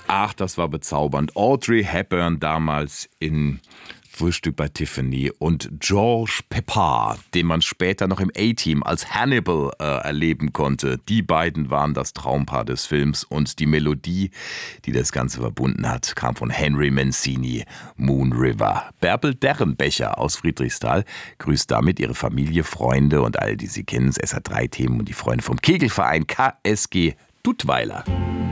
Ach, das war bezaubernd. Audrey Hepburn damals in Frühstück bei Tiffany und George Peppard, den man später noch im A-Team als Hannibal erleben konnte. Die beiden waren das Traumpaar des Films und die Melodie, die das Ganze verbunden hat, kam von Henry Mancini, Moon River. Bärbel Derrenbecher aus Friedrichsthal grüßt damit ihre Familie, Freunde und all die sie kennen, das SR3-Themen und die Freunde vom Kegelverein KSG Duttweiler.